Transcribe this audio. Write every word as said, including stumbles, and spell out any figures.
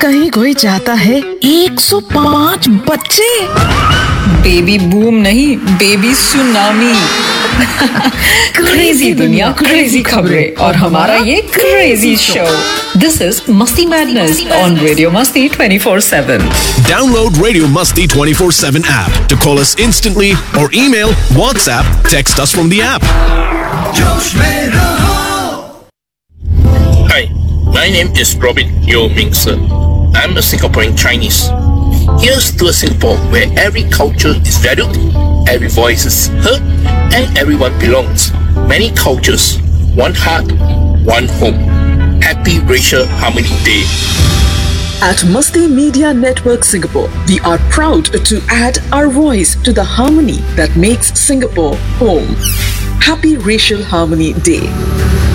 कहीं कोई चाहता है एक सौ पाँच बच्चे। बेबी बूम नहीं, बेबी सुनामी। क्रेजी दुनिया, क्रेजी खबरें और हमारा ये क्रेजी शो। दिस इज मस्ती मैडनेस ऑन रेडियो मस्ती twenty-four seven. Download Radio Musti twenty-four seven app to call us instantly or email, WhatsApp, text us from the app. Hi, my name is Robin Yeo Ming Se. I'm a Singaporean Chinese. Here's to a Singapore where every culture is valued, every voice is heard, and everyone belongs. Many cultures, one heart, one home. Happy Racial Harmony Day. At Masti Media Network Singapore, we are proud to add our voice to the harmony that makes Singapore home. Happy Racial Harmony Day.